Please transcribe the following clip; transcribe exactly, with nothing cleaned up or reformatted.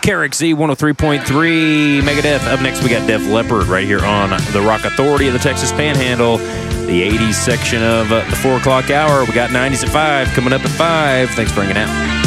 K R X Z one oh three point three Megadeth. Up next, we got Def Leppard right here on the Rock Authority of the Texas Panhandle. The eighties section of uh, the four o'clock hour. We got nineties at five coming up at five. Thanks for hanging out.